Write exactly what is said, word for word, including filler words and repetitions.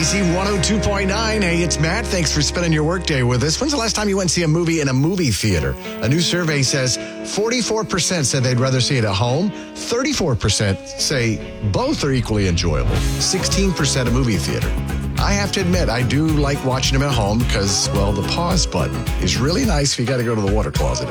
K C one oh two point nine. Hey, it's Matt. Thanks for spending your workday with us. When's the last time you went and see a movie in a movie theater? A new survey says forty-four percent said they'd rather see it at home. thirty-four percent say both are equally enjoyable. sixteen percent a movie theater. I have to admit, I do like watching them at home because, well, the pause button is really nice if you got to go to the water closet.